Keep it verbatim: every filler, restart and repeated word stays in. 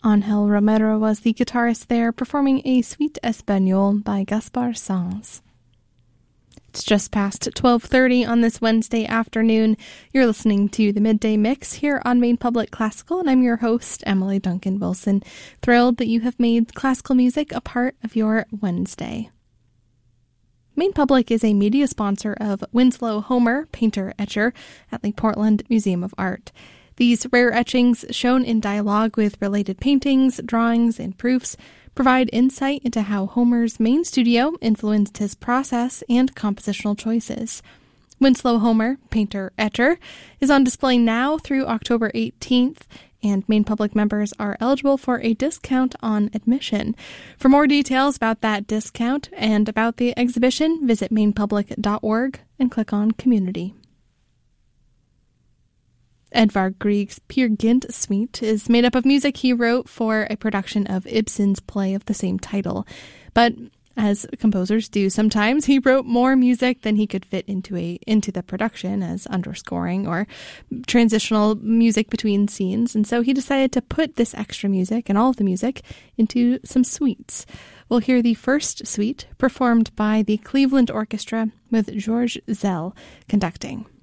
Ángel Romero was the guitarist there, performing a Suite Espagnole by Gaspar Sanz. It's just past twelve thirty on this Wednesday afternoon. You're listening to the Midday Mix here on Maine Public Classical, and I'm your host, Emily Duncan Wilson. Thrilled that you have made classical music a part of your Wednesday. Maine Public is a media sponsor of Winslow Homer, painter-etcher, at the Portland Museum of Art. These rare etchings, shown in dialogue with related paintings, drawings, and proofs, provide insight into how Homer's main studio influenced his process and compositional choices. Winslow Homer, painter-etcher, is on display now through October eighteenth, and Maine Public members are eligible for a discount on admission. For more details about that discount and about the exhibition, visit maine public dot org and click on Community. Edvard Grieg's Peer Gynt Suite is made up of music he wrote for a production of Ibsen's play of the same title. But as composers do sometimes, he wrote more music than he could fit into a into the production as underscoring or transitional music between scenes, and so he decided to put this extra music and all of the music into some suites. We'll hear the first suite performed by the Cleveland Orchestra with George Szell conducting.